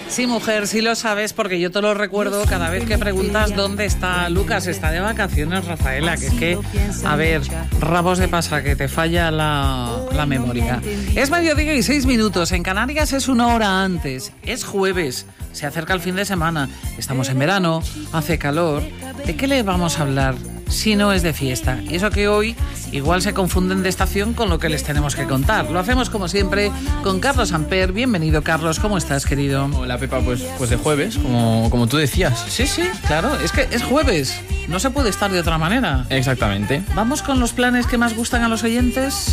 Sí, mujer, sí lo sabes, porque yo te lo recuerdo cada vez que preguntas dónde está Lucas. Está de vacaciones, Rafaela, que es que, a ver, rabos de pasa, que te falla la memoria. Es 12:06, en Canarias es 1 hora antes, es jueves, se acerca el fin de semana, estamos en verano, hace calor. ¿De qué le vamos a hablar si no es de fiesta? Y eso que hoy igual se confunden de estación con lo que les tenemos que contar. Lo hacemos como siempre con Carlos Amper. Bienvenido, Carlos, ¿cómo estás, querido? Hola, Pepa, pues de jueves, como tú decías. Sí, claro, es que es jueves, no se puede estar de otra manera. Exactamente. ¿Vamos con los planes que más gustan a los oyentes?